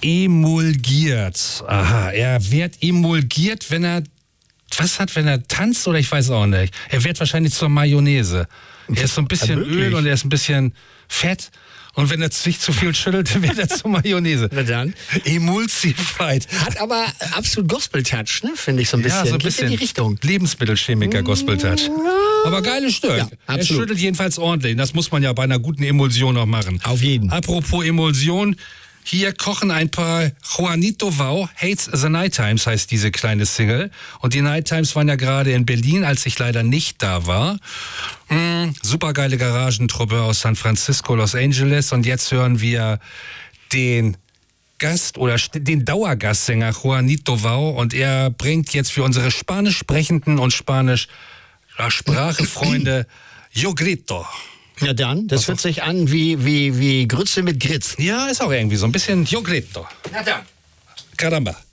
Emulgiert. Aha, er wird emulgiert, wenn er tanzt oder ich weiß auch nicht. Er wird wahrscheinlich zur Mayonnaise. Er ist so ein bisschen Öl und er ist ein bisschen Fett. Und wenn er sich zu viel schüttelt, dann wird er zur Mayonnaise. Na dann. Emulsified. Hat aber absolut Gospel-Touch, ne? Finde ich so ein bisschen. Ja, so ein Geht bisschen. in die Richtung. Lebensmittelchemiker Gospel-Touch. Aber geiles Stück. Ja, Er absolut. schüttelt jedenfalls ordentlich. Das muss man ja bei einer guten Emulsion auch machen. Auf jeden. Apropos Emulsion. Hier kochen ein paar Juanito Wow, Hates the Night Times heißt diese kleine Single. Und die Night Times waren ja gerade in Berlin, als ich leider nicht da war. Supergeile Garagentruppe aus San Francisco, Los Angeles. Und jetzt hören wir den Gast oder den Dauergastsänger Juanito Wow. Und er bringt jetzt für unsere Spanisch sprechenden und Sprachefreunde Yo Grito. Ja dann, das hört sich an wie Grütze mit Gritz. Ja, ist auch irgendwie so ein bisschen Yo Grito. Na dann. Caramba.